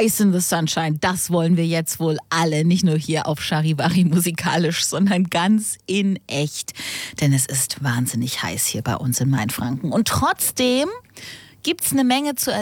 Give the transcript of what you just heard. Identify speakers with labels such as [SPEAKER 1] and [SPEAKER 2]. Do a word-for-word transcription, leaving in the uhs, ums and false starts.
[SPEAKER 1] Ice in the Sunshine, das wollen wir jetzt wohl alle, nicht nur hier auf Charivari musikalisch, sondern ganz in echt. Denn es ist wahnsinnig heiß hier bei uns in Mainfranken. Und trotzdem gibt's eine Menge zu